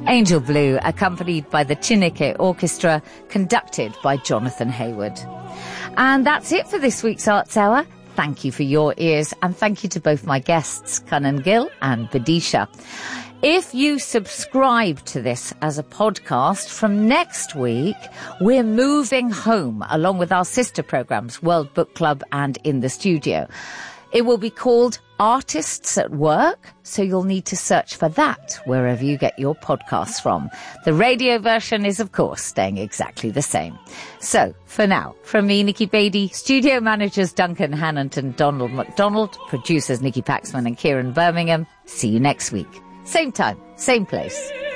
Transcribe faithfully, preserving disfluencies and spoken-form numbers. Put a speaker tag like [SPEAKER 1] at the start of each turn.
[SPEAKER 1] Angel Blue, accompanied by the Chineke Orchestra, conducted by Jonathan Hayward. And that's it for this week's Arts Hour. Thank you for your ears, and thank you to both my guests, Kanan Gill and Bidisha. If you subscribe to this as a podcast, from next week, we're moving home along with our sister programs, World Book Club and In the Studio. It will be called Artists at Work, so you'll need to search for that wherever you get your podcasts from. The radio version is, of course, staying exactly the same. So, for now, from me, Nikki Beattie, studio managers Duncan Hannant and Donald McDonald, producers Nikki Paxman and Kieran Birmingham, see you next week. Same time, same place.